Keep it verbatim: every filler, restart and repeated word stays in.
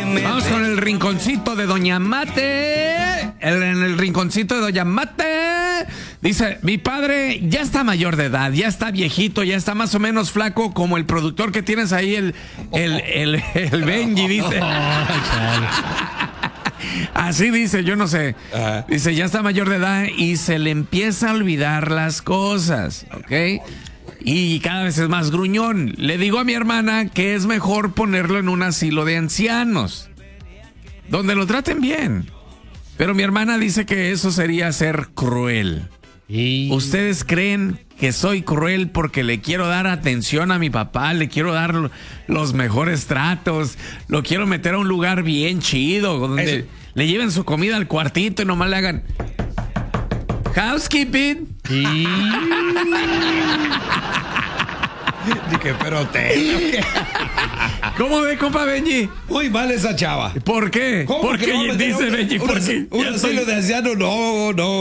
Vamos con el rinconcito de Doña Mate. El, en el rinconcito de Doña Mate. Dice, mi padre ya está mayor de edad, ya está viejito, ya está más o menos flaco como el productor que tienes ahí, el, el, el, el Benji, dice. Así dice, yo no sé. Dice, ya está mayor de edad y se le empieza a olvidar las cosas, ¿ok? Y cada vez es más gruñón. Le digo a mi hermana que es mejor ponerlo en un asilo de ancianos, donde lo traten bien. Pero mi hermana dice que eso sería ser cruel. ¿Y? ¿Ustedes creen que soy cruel porque le quiero dar atención a mi papá? Le quiero dar los mejores tratos. Lo quiero meter a un lugar bien chido, donde eso, le lleven su comida al cuartito y nomás le hagan housekeeping. ¿Y? Dije, pero te... ¿Cómo ve, compa Benji? Muy mal esa chava. ¿Por qué? ¿Cómo? Porque no, dice un, Benji, un, porque un asilo de ancianos, no, no.